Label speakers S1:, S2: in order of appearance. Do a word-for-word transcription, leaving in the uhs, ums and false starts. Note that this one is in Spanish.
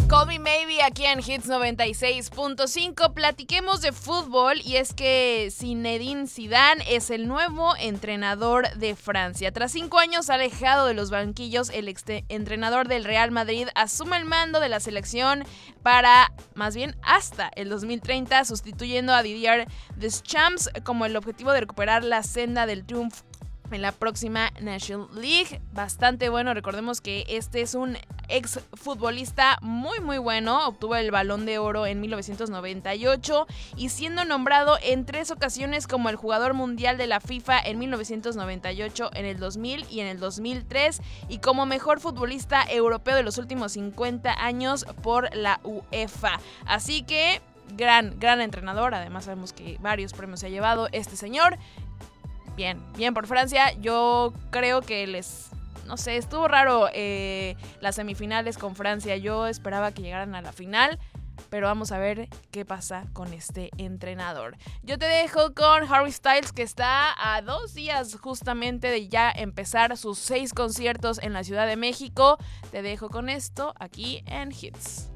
S1: Call Me Maybe aquí en Hits noventa y seis punto cinco. Platiquemos de fútbol y es que Zinedine Zidane es el nuevo entrenador de Francia. Tras cinco años alejado de los banquillos, el ex entrenador del Real Madrid asume el mando de la selección para, más bien, hasta el dos mil treinta, sustituyendo a Didier Deschamps como el objetivo de recuperar la senda del triunfo en la próxima National League. Bastante bueno, recordemos que este es un ex futbolista muy muy bueno, obtuvo el Balón de Oro en mil novecientos noventa y ocho y siendo nombrado en tres ocasiones como el jugador mundial de la FIFA en mil novecientos noventa y ocho, en el dos mil y en el dos mil tres, y como mejor futbolista europeo de los últimos cincuenta años por la UEFA. Así que gran, gran entrenador, además sabemos que varios premios se ha llevado este señor. Bien, bien por Francia. Yo creo que les, no sé, estuvo raro eh, las semifinales con Francia. Yo esperaba que llegaran a la final, pero vamos a ver qué pasa con este entrenador. Yo te dejo con Harry Styles, que está a dos días justamente de ya empezar sus seis conciertos en la Ciudad de México. Te dejo con esto aquí en Hits.